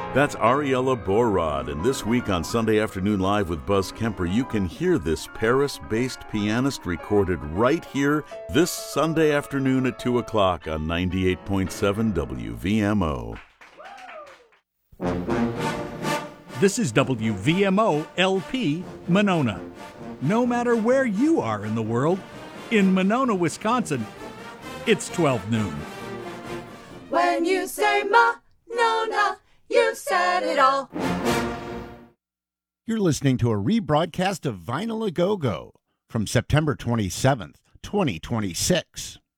That's Ariella Borrod, and this week on Sunday Afternoon Live with Buzz Kemper, you can hear this Paris-based pianist recorded right here this Sunday afternoon at 2 o'clock on 98.7 WVMO. This is WVMO LP Monona. No matter where you are in the world, in Monona, Wisconsin, it's 12 noon. When you say Monona, you've said it all. You're listening to a rebroadcast of Vinyl A Go-Go from September 27th, 2026.